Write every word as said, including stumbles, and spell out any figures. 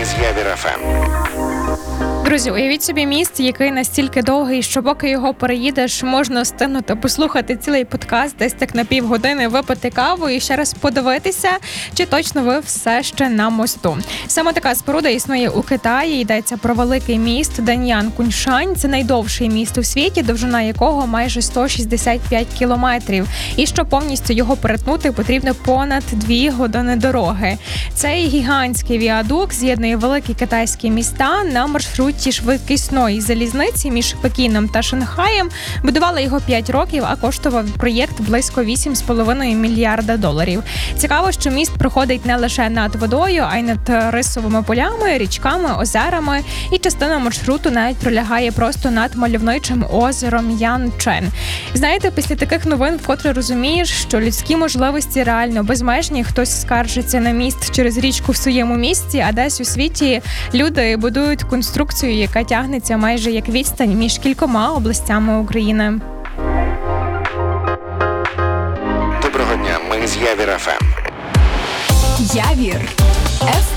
з Явір еф ем. Друзі, уявіть собі міст, який настільки довгий, що поки його переїдеш, можна встигнути послухати цілий подкаст, десь так на півгодини, випити каву і ще раз подивитися, чи точно ви все ще на мосту. Саме така споруда існує у Китаї. Йдеться про великий міст Даньян Куньшань. Це найдовший міст у світі, довжина якого майже сто шістдесят п'ять кілометрів. І щоб повністю його перетнути, потрібно понад дві години дороги. Цей гігантський віадук з'єднує великі китайські міста на маршруті швидкісної залізниці між Пекіном та Шанхаєм. Будували його п'ять років, а коштував проєкт близько вісім з половиною мільярда доларів. Цікаво, що міст проходить не лише над водою, а й над рисовими полями, річками, озерами. І частина маршруту навіть пролягає просто над мальовничим озером Янчен. Знаєте, після таких новин вкотре розумієш, що людські можливості реально безмежні. Хтось скаржиться на міст через річку в своєму місті, а десь у світі люди будують конструкцію, яка тягнеться майже як відстань між кількома областями України. Доброго дня, ми з Явір еф ем. Явір еф ем.